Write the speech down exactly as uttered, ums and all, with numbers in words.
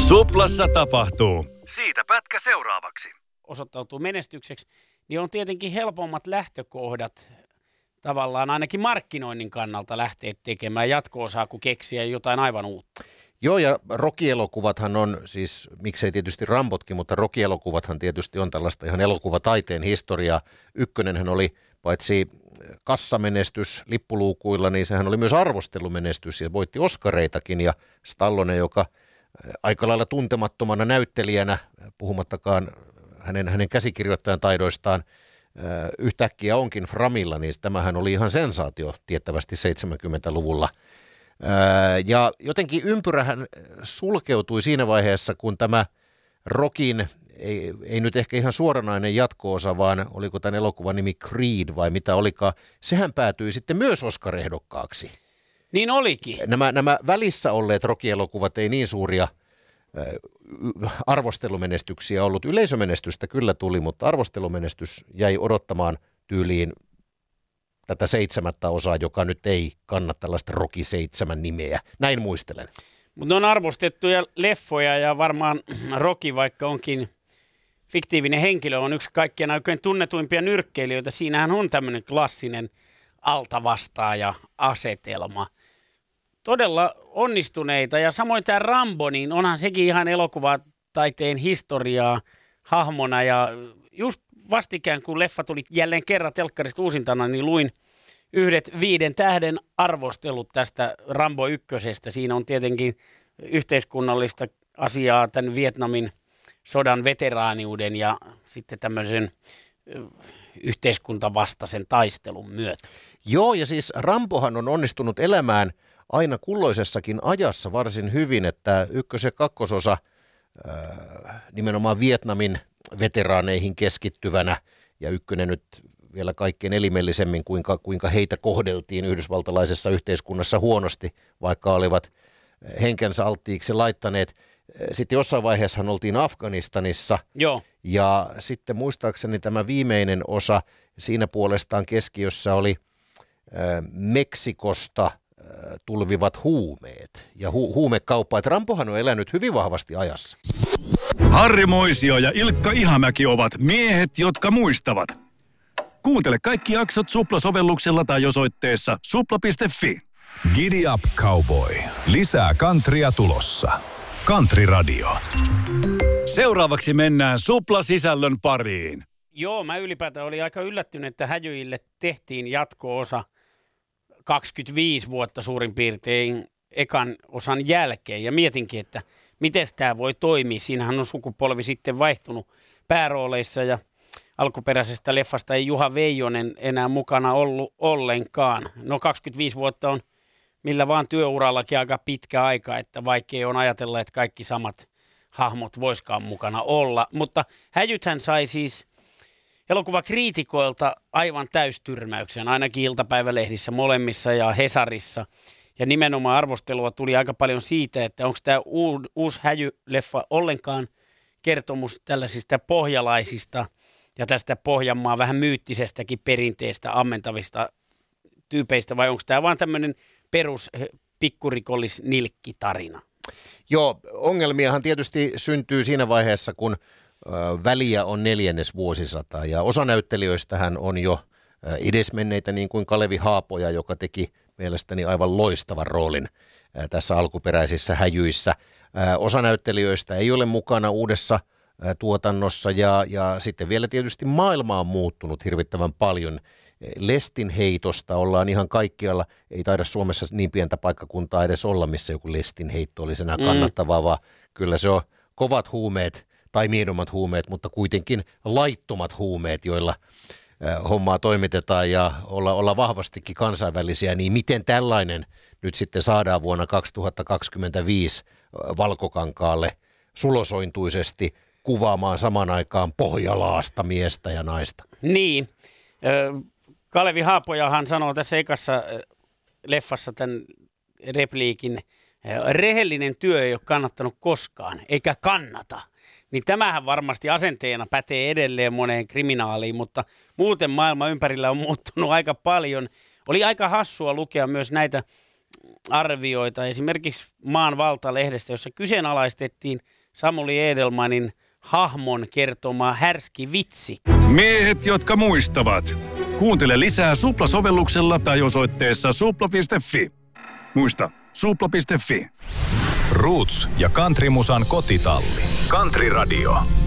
Suplassa tapahtuu. Siitä pätkä seuraavaksi. Osoittautuu menestykseksi, niin on tietenkin helpommat lähtökohdat tavallaan ainakin markkinoinnin kannalta lähteä tekemään jatko-osaa, kuin keksiä jotain aivan uutta. Joo, ja Rocky-elokuvathan on, siis miksei tietysti Rambotkin, mutta Rocky-elokuvathan tietysti on tällaista ihan elokuvataiteen historiaa. Ykkönenhän oli paitsi kassamenestys lippuluukuilla, niin sehän oli myös arvostelumenestys ja voitti Oscareitakin. Ja Stallone, joka aika lailla tuntemattomana näyttelijänä, puhumattakaan hänen, hänen käsikirjoittajan taidoistaan, yhtäkkiä onkin Framilla, niin tämähän oli ihan sensaatio tiettävästi seitsemänkymmentäluvulla. Ja jotenkin ympyrähän sulkeutui siinä vaiheessa, kun tämä Rockin, ei, ei nyt ehkä ihan suoranainen jatko-osa, vaan oliko tämän elokuvan nimi Creed vai mitä olikaan, sehän päätyi sitten myös Oscar-ehdokkaaksi. Niin olikin. Nämä, nämä välissä olleet Rocky-elokuvat ei niin suuria arvostelumenestyksiä ollut. Yleisömenestystä kyllä tuli, mutta arvostelumenestys jäi odottamaan tyyliin tätä seitsemättä osaa, joka nyt ei kanna tällaista Rocky seitsemän nimeä. Näin muistelen. Mutta ne on arvostettuja leffoja ja varmaan Rocky, vaikka onkin fiktiivinen henkilö, on yksi kaikkien aikojen tunnetuimpia nyrkkeilijöitä. Siinähän on tämmöinen klassinen altavastaaja asetelma. Todella onnistuneita, ja samoin tämä Rambo, niin onhan sekin ihan elokuvataiteen historiaa hahmona, ja just vastikään kun leffa tuli jälleen kerran telkkarista uusintana, niin luin yhdet viiden tähden arvostelut tästä Rambo ykkösestä. Siinä on tietenkin yhteiskunnallista asiaa tämän Vietnamin sodan veteraaniuden ja sitten tämmöisen yhteiskuntavastaisen taistelun myötä. Joo, ja siis Rambohan on onnistunut elämään aina kulloisessakin ajassa varsin hyvin, että ykkös- ja kakkososa äh, nimenomaan Vietnamin veteraaneihin keskittyvänä, ja ykkönen nyt vielä kaikkein elimellisemmin, kuinka, kuinka heitä kohdeltiin yhdysvaltalaisessa yhteiskunnassa huonosti, vaikka olivat henkensä alttiiksi laittaneet. Sitten jossain vaiheessa oltiin Afganistanissa. Joo. Ja sitten muistaakseni tämä viimeinen osa, siinä puolestaan keskiössä oli äh, Meksikosta äh, tulvivat huumeet ja hu- huumekauppa. Et Rambohan on elänyt hyvin vahvasti ajassa. Harri Moisio ja Ilkka Ihamäki ovat miehet, jotka muistavat. Kuuntele kaikki jaksot Supla-sovelluksella tai osoitteessa supla piste fi. Giddy up, cowboy. Lisää countrya tulossa. Country Radio. Seuraavaksi mennään Supla-sisällön pariin. Joo, mä ylipäätään olin aika yllättynyt, että Häjyille tehtiin jatko-osa kaksikymmentäviisi vuotta suurin piirtein ekan osan jälkeen. Ja mietinkin, että miten tämä voi toimia. Siinähän on sukupolvi sitten vaihtunut päärooleissa ja alkuperäisestä leffasta ei Juha Veijonen enää mukana ollut ollenkaan. No kaksikymmentäviisi vuotta on millä vaan työurallakin aika pitkä aika, että vaikea on ajatella, että kaikki samat hahmot voiskaan mukana olla. Mutta Häjythän sai siis elokuvakriitikoilta aivan täystyrmäyksen, ainakin iltapäivälehdissä molemmissa ja Hesarissa. Ja nimenomaan arvostelua tuli aika paljon siitä, että onko tämä uusi Häjy-leffa ollenkaan kertomus tällaisista pohjalaisista ja tästä Pohjanmaan vähän myyttisestäkin perinteestä ammentavista tyypeistä, vai onko tämä vaan tämmöinen perus pikkurikollis-nilkki-tarina? Joo, ongelmiahan tietysti syntyy siinä vaiheessa, kun ö, väliä on neljännes vuosisata, ja osa näyttelijöistähän on jo ö, edesmenneitä, niin kuin Kalevi Haapoja, joka teki mielestäni aivan loistavan roolin ö, tässä alkuperäisissä Häjyissä. Ö, osa näyttelijöistä ei ole mukana uudessa ö, tuotannossa, ja, ja sitten vielä tietysti maailma on muuttunut hirvittävän paljon. Lestin heitosta ollaan ihan kaikkialla, ei taida Suomessa niin pientä paikkakuntaa edes olla, missä joku lestin heitto olisi enää kannattavaa, mm. vaan kyllä se on kovat huumeet tai miedommat huumeet, mutta kuitenkin laittomat huumeet, joilla hommaa toimitetaan ja olla, olla vahvastikin kansainvälisiä, niin miten tällainen nyt sitten saadaan vuonna kaksituhattakaksikymmentäviisi valkokankaalle sulosointuisesti kuvaamaan saman aikaan pohjalaasta miestä ja naista? Niin, Kalevi Haapojahan sanoo tässä ekassa leffassa tämän repliikin, rehellinen työ ei ole kannattanut koskaan, eikä kannata. Niin tämähän varmasti asenteena pätee edelleen moneen kriminaaliin, mutta muuten maailma ympärillä on muuttunut aika paljon. Oli aika hassua lukea myös näitä arvioita esimerkiksi Maan Valta-lehdestä, jossa kyseenalaistettiin Samuli Edelmanin hahmon kertoma härski vitsi. Miehet, jotka muistavat. Kuuntele lisää Supla-sovelluksella tai osoitteessa supla piste fi. Muista, supla piste fi. Roots ja Countrymusan kotitalli. Country Radio.